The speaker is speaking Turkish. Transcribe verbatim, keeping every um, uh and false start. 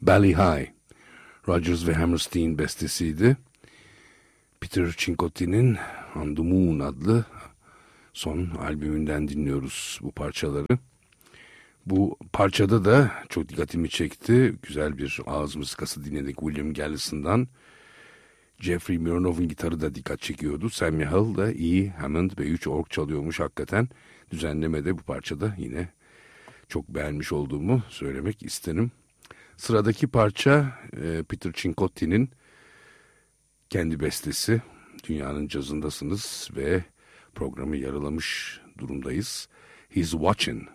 Bally High, Rodgers ve Hammerstein bestesiydi. Peter Cincotti'nin On the Moon adlı son albümünden dinliyoruz bu parçaları. Bu parçada da çok dikkatimi çekti. Güzel bir ağız mızıkası dinledik William Gallison'dan. Jeffrey Mironov'un gitarı da dikkat çekiyordu. Sammy Hall da iyi Hammond ve üç org çalıyormuş hakikaten. Düzenlemede bu parçada yine çok beğenmiş olduğumu söylemek isterim. Sıradaki parça Peter Cincotti'nin kendi bestesi. Dünyanın cazındasınız ve programı yarılamış durumdayız. He's Watching.